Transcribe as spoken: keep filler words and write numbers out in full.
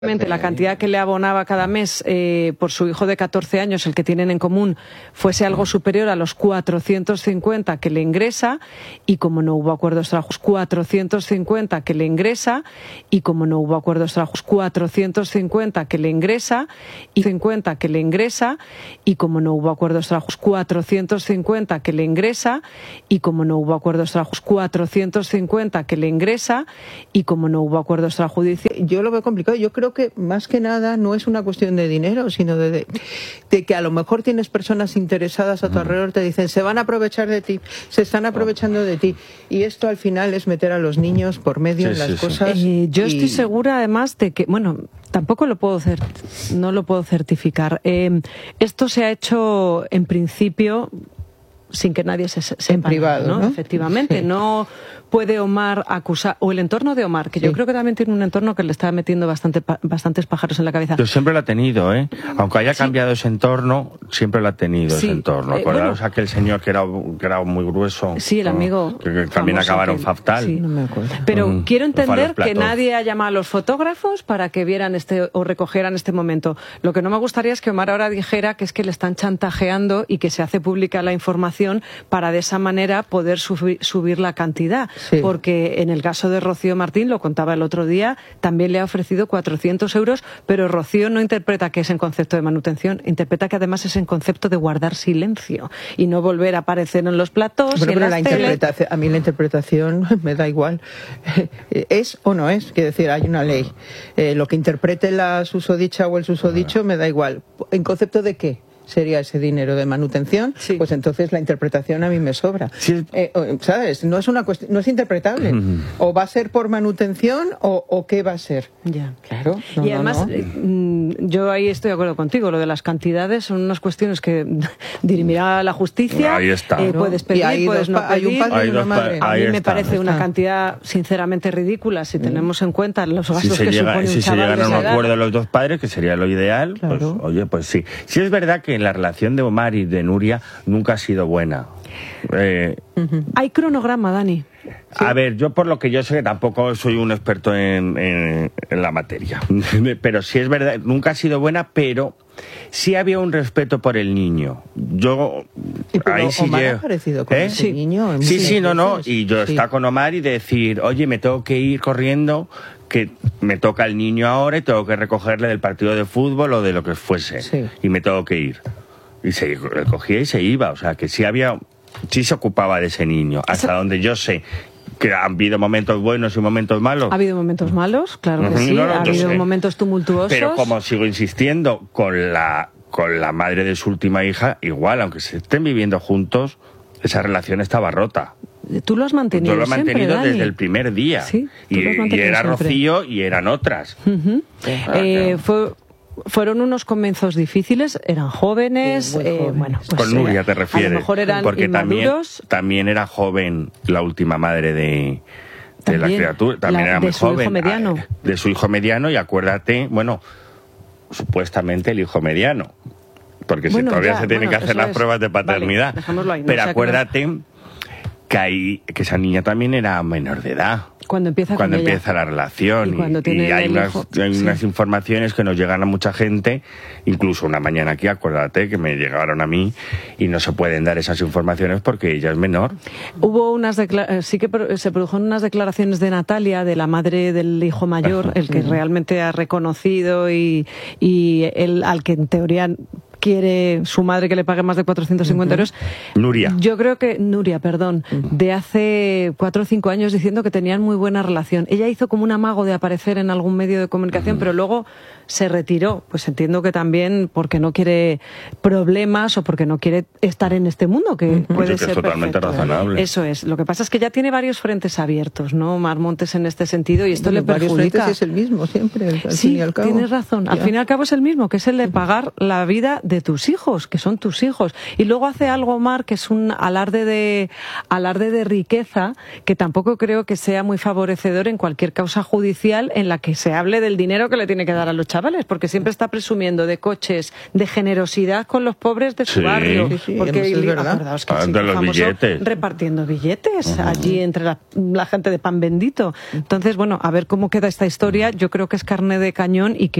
la cantidad que le abonaba cada mes eh, por su hijo de catorce años, el que tienen en común, fuese algo superior a los cuatrocientos cincuenta que le ingresa, y como no hubo acuerdos trabajos, cuatrocientos cincuenta que le ingresa, y como no hubo acuerdos trabajos, cuatrocientos cincuenta que le ingresa, y cincuenta que le ingresa, y como no hubo acuerdos trabajos, cuatrocientos cincuenta que le ingresa, y como no hubo acuerdos trabajos, cuatrocientos cincuenta que le ingresa, y como no hubo acuerdos extrajudiciales. Yo lo veo complicado. Yo creo que más que nada no es una cuestión de dinero, sino de, de, de que a lo mejor tienes personas interesadas a tu alrededor, te dicen, se van a aprovechar de ti, se están aprovechando de ti. Y esto al final es meter a los niños por medio sí, en las sí, cosas. Sí. Eh, yo y... estoy segura además de que, bueno, tampoco lo puedo hacer, no lo puedo certificar. Eh, esto se ha hecho en principio sin que nadie se sepa. En privado, ¿no? ¿no? Efectivamente, Sí. no puede Omar acusar, o el entorno de Omar, que Sí. yo creo que también tiene un entorno que le está metiendo bastante, bastantes pájaros en la cabeza. Yo siempre lo ha tenido, ¿eh? Aunque haya Sí. cambiado ese entorno, siempre lo ha tenido Sí. ese entorno. Eh, Acordaros bueno. aquel señor que era, que era muy grueso. Sí, el ¿no? amigo Que, que también famoso acabaron que- fatal. sí. No me acuerdo. Pero Mm, quiero los entender falos que platos. nadie ha llamado a los fotógrafos para que vieran este o recogieran este momento. Lo que no me gustaría es que Omar ahora dijera que es que le están chantajeando y que se hace pública la información para de esa manera poder subir, subir la cantidad. Sí. Porque en el caso de Rocío Martín, lo contaba el otro día, también le ha ofrecido cuatrocientos euros, pero Rocío no interpreta que es en concepto de manutención, interpreta que además es en concepto de guardar silencio y no volver a aparecer en los platós. Bueno, y en pero las la teles. interpretación, a mí la interpretación me da igual. ¿Es o no es? Quiero decir, hay una ley. Eh, lo que interprete la susodicha o el susodicho me da igual. ¿En concepto de qué sería ese dinero de manutención? Sí. Pues entonces la interpretación a mí me sobra. Sí. Eh, o- ¿Sabes? No es una cuestión, no es interpretable. O va a ser por manutención o, o qué va a ser. Ya. Claro. No, y no, además, no. eh, mm, yo ahí estoy de acuerdo contigo. Lo de las cantidades son unas cuestiones que dirimirá la justicia. Ahí está. Eh, ¿no? puedes Y pedir, hay puedes dos no pa- hay un pedir. padre Hay y una dos pa- madre. A Ahí mí me está. parece una Está. cantidad sinceramente ridícula si tenemos en cuenta los gastos Si se, que llega, supone un si se chaval llegan de a un esa edad. acuerdo los dos padres, que sería lo ideal, Claro. pues oye, pues sí. Sí es verdad que la relación de Omar y de Nuria nunca ha sido buena. Eh, Hay cronograma, Dani. A ver, yo por lo que yo sé, tampoco soy un experto en, en- en la materia. Pero sí es verdad, nunca ha sido buena, pero sí había un respeto por el niño. Yo Y pero ahí sí Omar ha llego- aparecido con ¿Eh? ese Sí. niño. en Sí, muchas sí, no, no. veces. Y yo Sí. estar con Omar y decir, oye, me tengo que ir corriendo, que me toca el niño ahora y tengo que recogerle del partido de fútbol o de lo que fuese. Sí. Y me tengo que ir. Y se recogía y se iba. O sea, que sí había, sí se ocupaba de ese niño. Hasta donde yo sé que han habido momentos buenos y momentos malos. Ha habido momentos malos, claro que Ujú, sí. no, no, ha yo habido sé. momentos tumultuosos. Pero como sigo insistiendo con la con la madre de su última hija, igual, aunque se estén viviendo juntos, esa relación estaba rota. Tú lo has mantenido Yo lo he siempre, mantenido Dani. desde el primer día. Sí, tú y, lo has y mantenido era siempre. Rocío y eran otras. Ujú. Ah, Eh, claro. fue- fueron unos comienzos difíciles, eran jóvenes, Sí, muy eh, jóvenes. bueno, pues, Con Nuria eh, te refieres. A lo mejor eran porque también, inmaduros. también era joven la última madre de, de la También, criatura. También la- era de muy su hijo joven. mediano. Ah, De su hijo mediano, y acuérdate, bueno, supuestamente el hijo mediano. Porque si Bueno, todavía ya, se tienen bueno, que hacer eso las es. pruebas de Vale, paternidad. dejémoslo ahí, no Pero sea que acuérdate que, ahí, que esa niña también era menor de edad. Cuando empieza cuando con ella. empieza la relación Y cuando tiene hay, el unas, hijo, hay sí. unas informaciones que nos llegan a mucha gente, incluso una mañana aquí, acuérdate que me llegaron a mí, y no se pueden dar esas informaciones porque ella es menor. Hubo unas decla- eh, sí que pro- se produjeron unas declaraciones de Natalia, de la madre del hijo mayor, el que realmente ha reconocido y, y el al que en teoría quiere su madre que le pague más de cuatrocientos cincuenta euros. Nuria. Yo creo que, Nuria, perdón, de hace cuatro o cinco años diciendo que tenían muy buena relación. Ella hizo como un amago de aparecer en algún medio de comunicación, pero luego se retiró. Pues entiendo que también porque no quiere problemas o porque no quiere estar en este mundo, que puede que es ser totalmente perfecto. razonable. Eso es. Lo que pasa es que ya tiene varios frentes abiertos, ¿no, Mar Montes, en este sentido, y esto Bueno, le varios perjudica. frentes es el mismo siempre, al fin Sí, y al cabo. tienes razón. Al Ya. fin y al cabo es el mismo, que es el de pagar la vida de tus hijos, que son tus hijos. Y luego hace algo, Mar, que es un alarde de, alarde de riqueza, que tampoco creo que sea muy favorecedor en cualquier causa judicial en la que se hable del dinero que le tiene que dar a los chavales, porque siempre está presumiendo de coches, de generosidad con los pobres de su Sí. barrio. Sí, sí, porque es verdad. acordaos que Ah, sí, de los famoso billetes. repartiendo billetes uh-huh. allí entre la, la gente de pan bendito. Entonces, bueno, a ver cómo queda esta historia. Yo creo que es carne de cañón y que